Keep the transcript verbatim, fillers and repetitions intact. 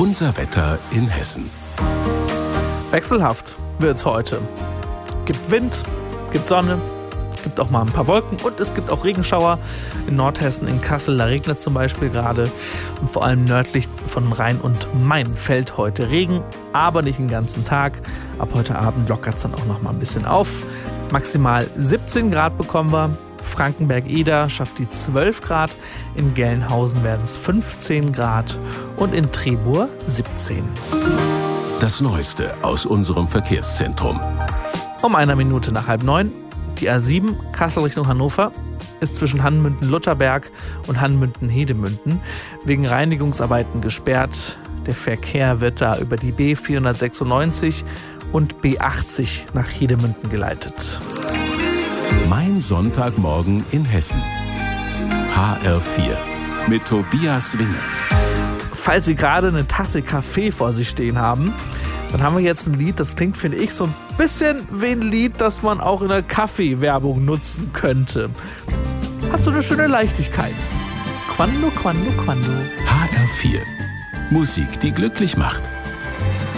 Unser Wetter in Hessen. Wechselhaft wird's heute. Gibt Wind, gibt Sonne, gibt auch mal ein paar Wolken und es gibt auch Regenschauer. In Nordhessen, in Kassel, da regnet es zum Beispiel gerade. Und vor allem nördlich von Rhein und Main fällt heute Regen, aber nicht den ganzen Tag. Ab heute Abend lockert es dann auch noch mal ein bisschen auf. Maximal siebzehn Grad bekommen wir. Frankenberg-Eder schafft die zwölf Grad, in Gelnhausen werden es fünfzehn Grad und in Trebur siebzehn. Das Neueste aus unserem Verkehrszentrum. Um einer Minute nach halb neun, die A sieben Kassel Richtung Hannover ist zwischen Hannmünden-Lutterberg und Hannmünden-Hedemünden wegen Reinigungsarbeiten gesperrt. Der Verkehr wird da über die B vierhundertsechsundneunzig und B achtzig nach Hedemünden geleitet. Mein Sonntagmorgen in Hessen. H R vier mit Tobias Winge. Falls Sie gerade eine Tasse Kaffee vor sich stehen haben, dann haben wir jetzt ein Lied, das klingt, finde ich, so ein bisschen wie ein Lied, das man auch in der Kaffeewerbung nutzen könnte. Hat so eine schöne Leichtigkeit. Quando, quando, quando. H R vier. Musik, die glücklich macht.